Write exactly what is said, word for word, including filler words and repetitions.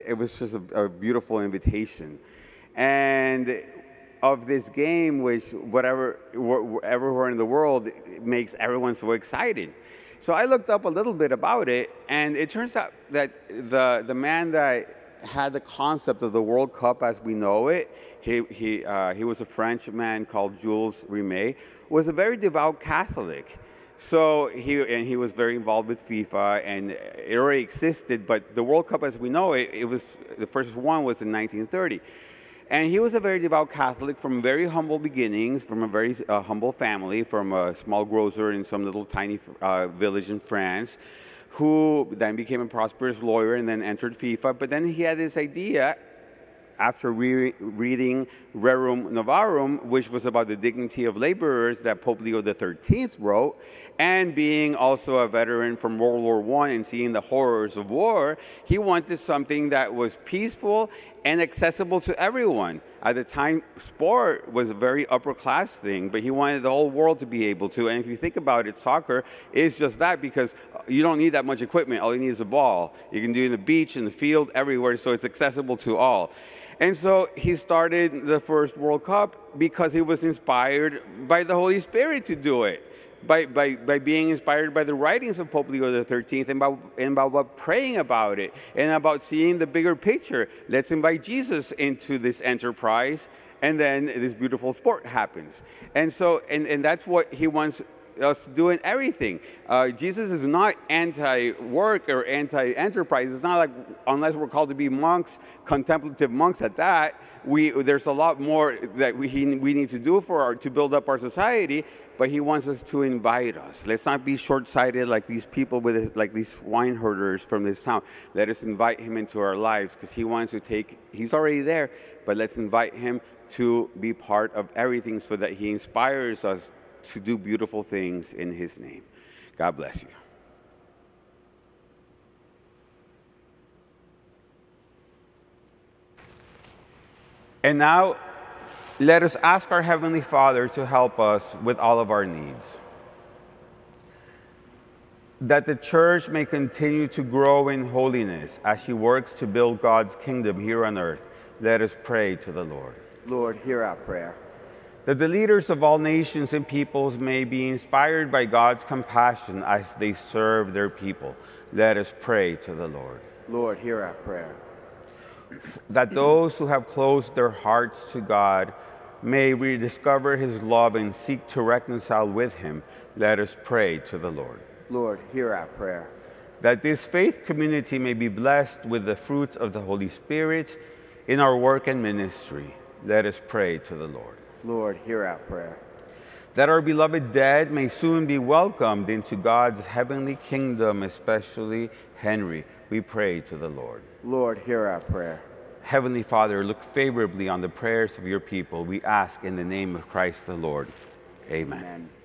It was just a, a beautiful invitation. And of this game, which whatever, wh- everywhere in the world, it makes everyone so excited. So I looked up a little bit about it, and it turns out that the, the man that had the concept of the World Cup as we know it, he, he, uh, he was a French man called Jules Rimet, was a very devout Catholic. So he and he was very involved with FIFA, and it already existed. But the World Cup, as we know it, it was the first one was in nineteen thirty, and he was a very devout Catholic from very humble beginnings, from a very uh, humble family, from a small grocer in some little tiny uh, village in France, who then became a prosperous lawyer and then entered FIFA. But then he had this idea, after re reading Rerum Novarum, which was about the dignity of laborers that Pope Leo the thirteenth wrote, and being also a veteran from World War One and seeing the horrors of war, he wanted something that was peaceful and accessible to everyone. At the time, sport was a very upper-class thing, but he wanted the whole world to be able to. And if you think about it, soccer is just that, because you don't need that much equipment. All you need is a ball. You can do it in the beach, in the field, everywhere, so it's accessible to all. And so he started the first World Cup because he was inspired by the Holy Spirit to do it, by, by, by being inspired by the writings of Pope Leo the thirteenth, and about, and about praying about it, and about seeing the bigger picture. Let's invite Jesus into this enterprise, and then this beautiful sport happens. And so, and, and that's what he wants us doing everything. Uh, Jesus is not anti-work or anti-enterprise. It's not like, unless we're called to be monks, contemplative monks at that, we, there's a lot more that we, we need to do for our, to build up our society, but he wants us to invite us. Let's not be short-sighted like these people, with like these swine herders from this town. Let us invite him into our lives, because he wants to take, he's already there, but let's invite him to be part of everything so that he inspires us to do beautiful things in his name. God bless you. And now, let us ask our Heavenly Father to help us with all of our needs. That the church may continue to grow in holiness as she works to build God's kingdom here on earth, let us pray to the Lord. Lord, hear our prayer. That the leaders of all nations and peoples may be inspired by God's compassion as they serve their people. Let us pray to the Lord. Lord, hear our prayer. That those who have closed their hearts to God may rediscover his love and seek to reconcile with him. Let us pray to the Lord. Lord, hear our prayer. That this faith community may be blessed with the fruits of the Holy Spirit in our work and ministry. Let us pray to the Lord. Lord, hear our prayer. That our beloved dead may soon be welcomed into God's heavenly kingdom, especially Henry. We pray to the Lord. Lord, hear our prayer. Heavenly Father, look favorably on the prayers of your people. We ask in the name of Christ the Lord. Amen. Amen.